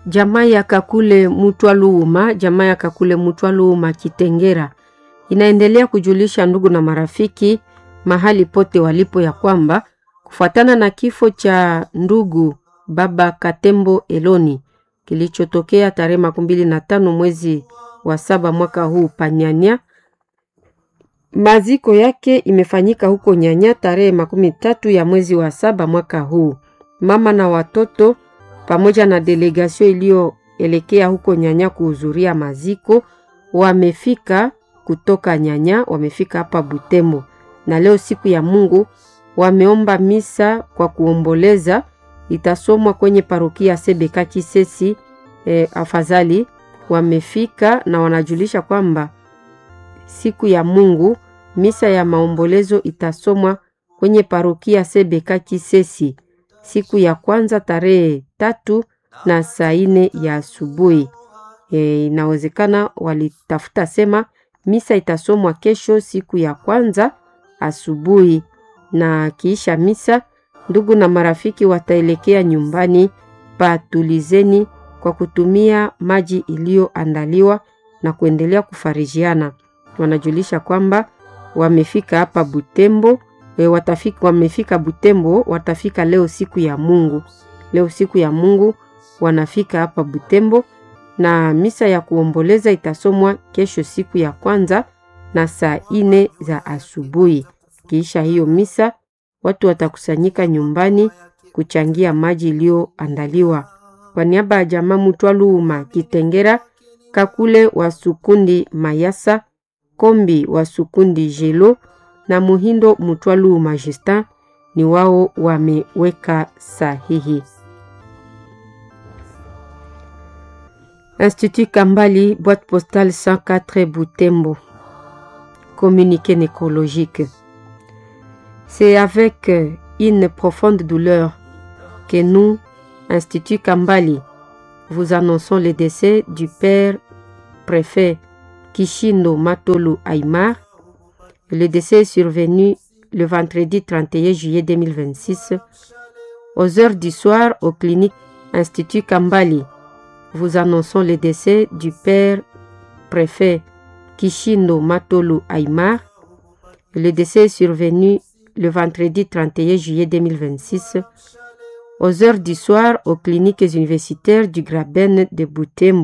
Jamaa ya Kakule Mutwaluuma Kitengera inaendelea kujulisha ndugu na marafiki mahali pote walipo ya kwamba kufuatana na kifo cha ndugu Baba Katembo Eloni kilichotokea tarehe 25 mwezi wa 7 mwaka huu Panyanya, maziko yake imefanyika huko Nyanya tarehe 13 ya mwezi wa 7 mwaka huu. Mama na watoto pamoja na delegasyon iliyoelekea huko Nyanya kuhudhuria maziko wamefika kutoka Nyanya, wamefika hapa Butembo, na leo siku ya Mungu wameomba misa kwa kuomboleza. Itasomwa kwenye parokia Sebeka Kisesi. Afadhali wamefika na wanajulisha kwamba siku ya Mungu misa ya maombolezo itasomwa kwenye parokia Sebeka Kisesi siku ya kwanza tarehe 3 na saa 4 ya asubuhi. Inawezekana walitafuta sema misa itasomwa kesho siku ya kwanza asubuhi, na kiisha misa ndugu na marafiki wataelekea nyumbani patulizeni kwa kutumia maji iliyoandaliwa na kuendelea kufarijiana. Wanajulisha kwamba wamefika hapa Butembo, wamefika Butembo, watafika leo siku ya Mungu. Leo siku ya Mungu wanafika hapa Butembo, na misa ya kuomboleza itasomwa kesho siku ya kwanza na saa 4 za asubuhi. Kisha hiyo misa watu watakusanyika nyumbani kuchangia maji iliyoandaliwa. Kwa niaba ya jamaa Mutwaluuma Kitengera, Kakule wa Sukundi Mayasa, Kombi wa Sukundi Jelo na Muhindo Mutwaluuma Justin ni wao wameweka sahihi. Institut Kambali, boîte postale 104 Butembo. Communiqué nécrologique. C'est avec une profonde douleur que nous, Institut Kambali, vous annonçons le décès du père préfet Kishindo Matolu Aymar. Le décès est survenu le vendredi 31 juillet 2026 aux heures du soir aux cliniques Institut Kambali. Vous annonçons le décès du père préfet Kishindo Matolu Aymar. Le décès est survenu le vendredi 31 juillet 2026 aux heures du soir aux cliniques universitaires du Graben de Butembo.